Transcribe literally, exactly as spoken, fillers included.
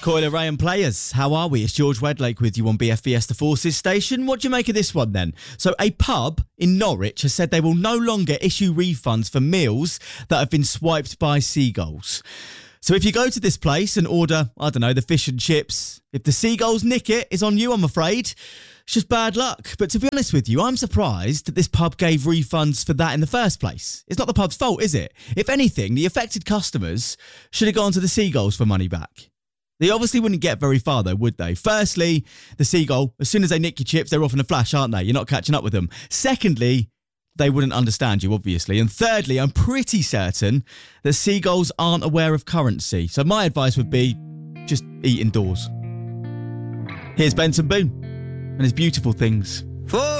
Coyle Ray and Players, how are we? It's George Wedlake with you on B F B S The Forces station. What do you make of this one then? So a pub in Norwich has said they will no longer issue refunds for meals that have been swiped by seagulls. So if you go to this place and order, I don't know, the fish and chips, if the seagulls nick it, it's on you, I'm afraid. It's just bad luck. But to be honest with you, I'm surprised that this pub gave refunds for that in the first place. It's not the pub's fault, is it? If anything, the affected customers should have gone to the seagulls for money back. They obviously wouldn't get very far though, would they? Firstly, the seagull, as soon as they nick your chips, they're off in a flash, aren't they? You're not catching up with them. Secondly, they wouldn't understand you, obviously. And thirdly, I'm pretty certain that seagulls aren't aware of currency. So my advice would be, just eat indoors. Here's Benson Boone and his Beautiful Things. For